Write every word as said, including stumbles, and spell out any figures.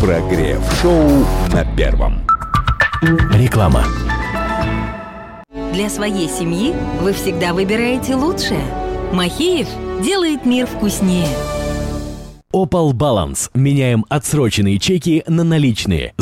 Прогрев шоу на Первом. Реклама. Для своей семьи вы всегда выбираете лучшее. Махеев делает мир вкуснее. Opal Balance. Меняем отсроченные чеки на наличные.